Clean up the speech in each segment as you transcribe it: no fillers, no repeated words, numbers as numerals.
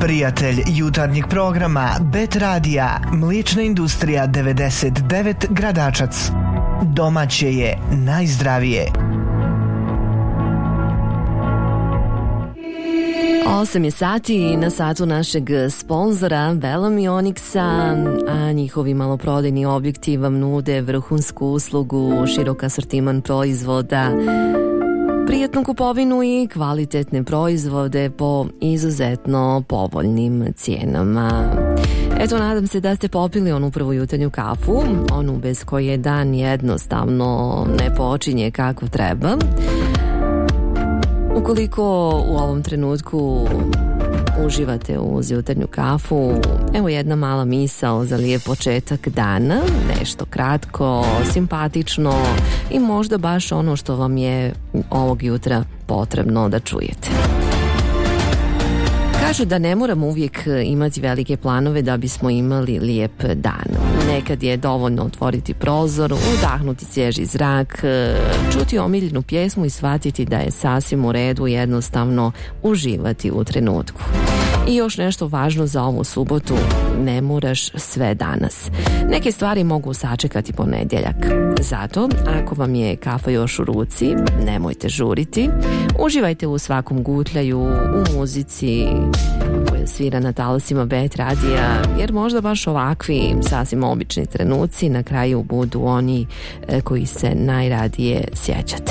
Prijatelj jutarnjeg programa Bet Radija, Mliječna industrija 99 Gradačac. Domaće je najzdravije. 8 je sati na satu našeg sponzora Bellamy Onyxa, a njihovi maloprodajni objekti vam nude vrhunsku uslugu, širok asortiman proizvoda, prijatnu kupovinu i kvalitetne proizvode po izuzetno povoljnim cijenama. Eto, nadam se da ste popili onu prvu jutarnju kafu, onu bez koje dan jednostavno ne počinje kako treba. Ukoliko u ovom trenutku uživate uz jutarnju kafu, evo jedna mala misao za lijep početak dana, nešto kratko, simpatično i možda baš ono što vam je ovog jutra potrebno da čujete. Kažu da ne moramo uvijek imati velike planove da bismo imali lijep dan. Nekad je dovoljno otvoriti prozor, udahnuti svježi zrak, čuti omiljenu pjesmu i shvatiti da je sasvim u redu jednostavno uživati u trenutku. I još nešto važno za ovu subotu, ne moraš sve danas. Neke stvari mogu sačekati ponedjeljak. Zato, ako vam je kafa još u ruci, nemojte žuriti. Uživajte u svakom gutljaju, u muzici koja svira na talasima Bet Radija, jer možda baš ovakvi sasvim obični trenuci na kraju budu oni koji se najradije sjećate.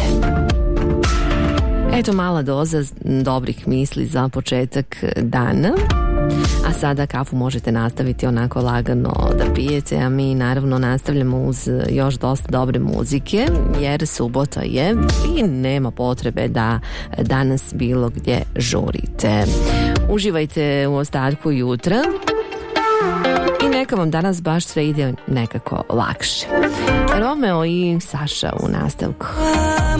Eto mala doza dobrih misli za početak dana. A sada kafu možete nastaviti onako lagano da pijete, a mi naravno nastavljamo uz još dosta dobre muzike, jer subota je i nema potrebe da danas bilo gdje žurite. Uživajte u ostatku jutra i neka vam danas baš sve ide nekako lakše. Romeo i Saša u nastavku.